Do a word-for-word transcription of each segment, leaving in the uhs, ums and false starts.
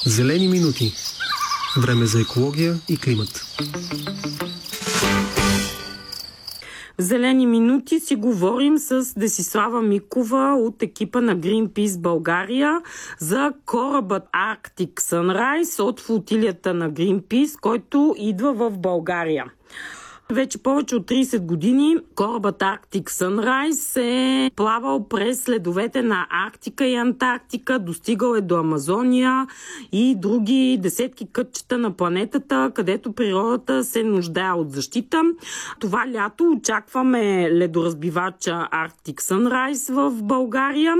Зелени минути. Време за екология и климат. В Зелени минути си говорим с Десислава Микова от екипа на Greenpeace България за корабът Arctic Sunrise от флотилията на Greenpeace, който идва в България. Вече повече от трийсет години корабът Arctic Sunrise е плавал през ледовете на Арктика и Антарктика, достигал е до Амазония и други десетки кътчета на планетата, където природата се нуждае от защита. Това лято очакваме ледоразбивача Arctic Sunrise в България,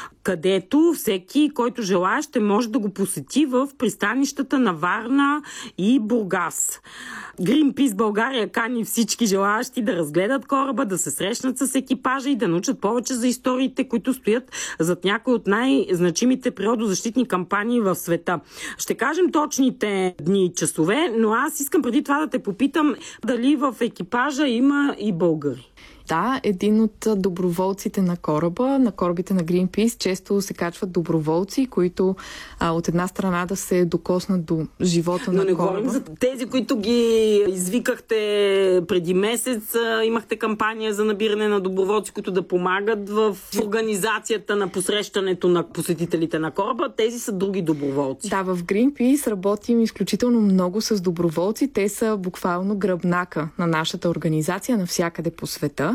където всеки, който желае, ще може да го посети в пристанищата на Варна и Бургас. Greenpeace България кани всички желаящи да разгледат кораба, да се срещнат с екипажа и да научат повече за историите, които стоят зад някои от най-значимите природозащитни кампании в света. Ще кажем точните дни и часове, но аз искам преди това да те попитам дали в екипажа има и българи. Да, един от доброволците на кораба, на корабите на Greenpeace, често се качват доброволци, които а, от една страна да се докоснат до живота Но на не кораба. говорим за тези, които ги извикахте преди месец. Имахте кампания за набиране на доброволци, които да помагат в организацията на посрещането на посетителите на кораба. Тези са други доброволци. Да, в Greenpeace работим изключително много с доброволци. Те са буквално гръбнака на нашата организация навсякъде по света.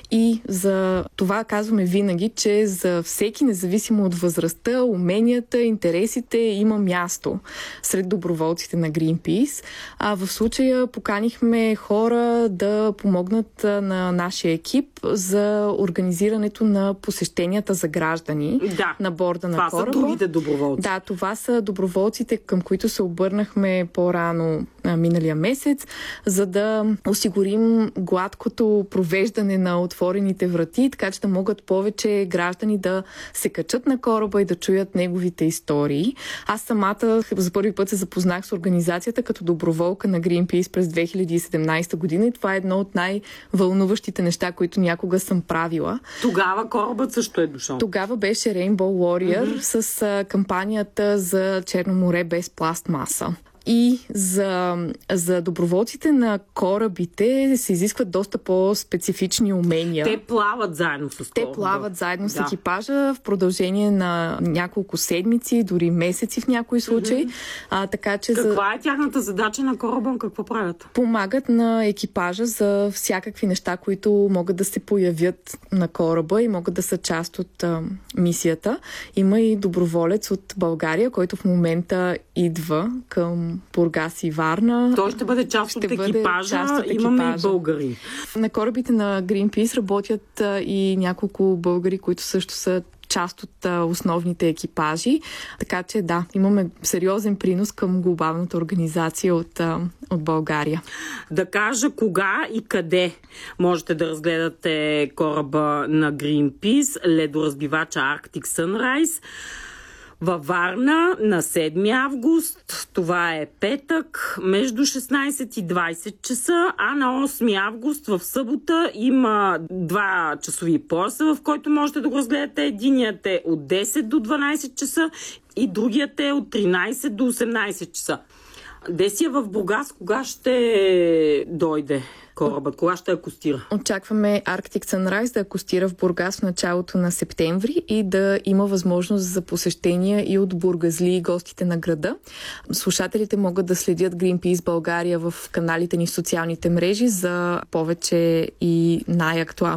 И за това казваме винаги, че за всеки, независимо от възрастта, уменията, интересите, има място сред доброволците на Greenpeace. А в случая поканихме хора да помогнат на нашия екип за организирането на посещенията за граждани да, на борда на кораба. Това са другите доброволци. Да, това са доброволците, към които се обърнахме по-рано а, миналия месец, за да осигурим гладкото провеждане на отворените врати, така че да могат повече граждани да се качат на кораба и да чуят неговите истории. Аз самата за първи път се запознах с организацията като доброволка на Greenpeace през две хиляди и седемнадесета година и това е едно от най-вълнуващите неща, които някога съм правила. Тогава корабът също е дошъл. Тогава беше Rainbow Warrior mm-hmm. с а, кампанията за Черно море без пластмаса. И за, за доброволците на корабите се изискват доста по-специфични умения. Те плават заедно с кораба. Те плават заедно с да. екипажа в продължение на няколко седмици, дори месеци в някои случаи. Mm-hmm. А, така, че Каква за... е тяхната задача на кораба? Какво правят? Помагат на екипажа за всякакви неща, които могат да се появят на кораба и могат да са част от а, мисията. Има и доброволец от България, който в момента идва към Бургас и Варна. Той ще бъде част ще от екипажа. Част от екипажа. Имаме и българи. На корабите на Greenpeace работят а, и няколко българи, които също са част от а, основните екипажи. Така че да, имаме сериозен принос към глобалната организация от, а, от България. Да кажа кога и къде можете да разгледате кораба на Greenpeace, ледоразбивача Arctic Sunrise. Във Варна на седми август, това е петък, между шестнадесет и двадесет часа, а на осми август в събота има два часови пояса, в който можете да го разгледате. Единият е от десет до дванадесет часа и другият е от тринадесет до осемнадесет часа. Десия в Бургас, кога ще дойде корабът? Кога ще акостира? Очакваме Arctic Sunrise да акостира в Бургас в началото на септември и да има възможност за посещения и от бургазли и гостите на града. Слушателите могат да следят Greenpeace България в каналите ни в социалните мрежи за повече и най-актуални